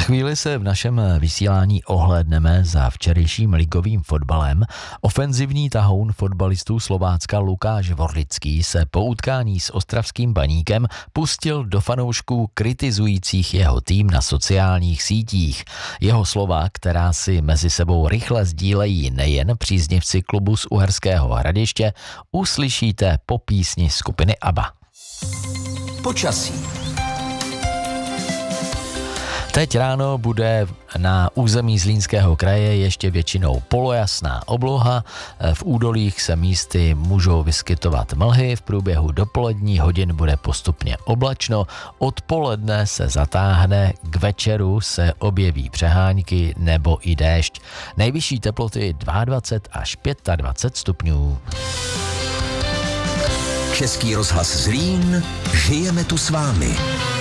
chvíli se v našem vysílání ohlédneme za včerejším ligovým fotbalem. Ofenzivní tahoun fotbalistů Slovácka Lukáš Vorlický se po utkání s ostravským Baníkem pustil do fanoušků kritizujících jeho tým na sociálních sítích. Jeho slova, která si mezi sebou rychle sdílejí nejen příznivci klubu z Uherského Hradiště, uslyšíte po písni skupiny ABBA. Počasí. Teď ráno bude na území Zlínského kraje ještě většinou polojasná obloha, v údolích se místy můžou vyskytovat mlhy, v průběhu dopoledních hodin bude postupně oblačno, odpoledne se zatáhne, k večeru se objeví přehánky nebo i déšť. Nejvyšší teploty 22 až 25 stupňů. Český rozhlas Zlín, žijeme tu s vámi.